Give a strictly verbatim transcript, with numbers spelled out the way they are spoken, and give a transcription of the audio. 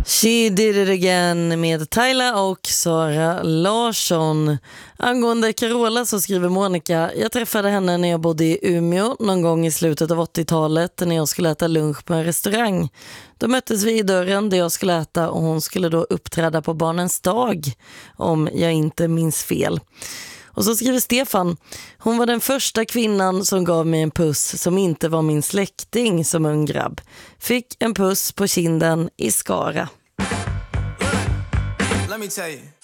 She did it again med Tyla och Sara Larsson. Angående Carola så skriver Monica: jag träffade henne när jag bodde i Umeå någon gång i slutet av åttiotalet när jag skulle äta lunch på en restaurang. Då möttes vi i dörren där jag skulle äta och hon skulle då uppträda på Barnens dag, om jag inte minns fel. Och så skriver Stefan: hon var den första kvinnan som gav mig en puss som inte var min släkting som ung grabb. Fick en puss på kinden i Skara. Let me tell you.